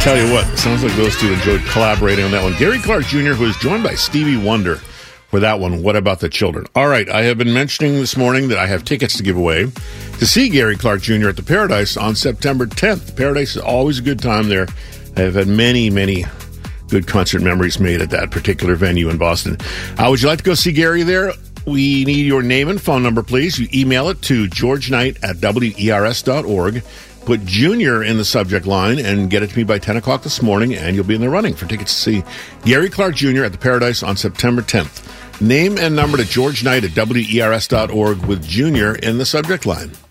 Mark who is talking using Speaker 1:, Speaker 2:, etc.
Speaker 1: Tell you what, it sounds like those two enjoyed collaborating on that one. Gary Clark Jr., who is joined by Stevie Wonder for that one, What About the Children? All right, I have been mentioning this morning that I have tickets to give away to see Gary Clark Jr. at the Paradise on September 10th. The Paradise is always a good time there. I have had many, many good concert memories made at that particular venue in Boston. Would you like to go see Gary there? We need your name and phone number, please. You email it to georgeknight@wers.org. Put Junior in the subject line and get it to me by 10 o'clock this morning, and you'll be in the running for tickets to see Gary Clark Jr. at the Paradise on September 10th. Name and number to georgeknight@wers.org with Junior in the subject line.